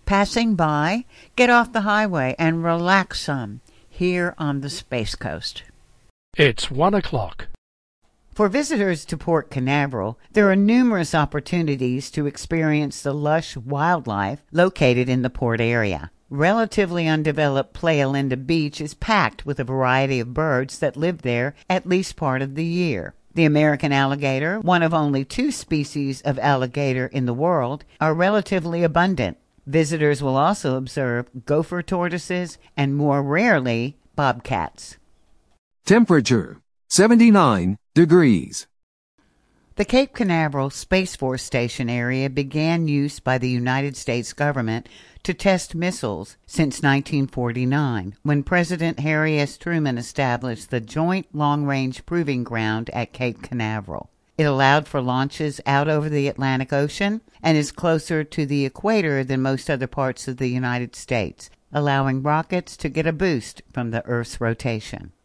passing by, get off the highway and relax some here on the Space Coast. It's 1 o'clock. For visitors to Port Canaveral, there are numerous opportunities to experience the lush wildlife located in the port area. Relatively undeveloped Playa Linda Beach is packed with a variety of birds that live there at least part of the year. The American alligator, one of only 2 species of alligator in the world, are relatively abundant. Visitors will also observe gopher tortoises and, more rarely, bobcats. Temperature 79 degrees. The Cape Canaveral Space Force Station area began use by the United States government to test missiles since 1949, when President Harry S. Truman established the Joint Long-Range Proving Ground at Cape Canaveral. It allowed for launches out over the Atlantic Ocean and is closer to the equator than most other parts of the United States, allowing rockets to get a boost from the Earth's rotation.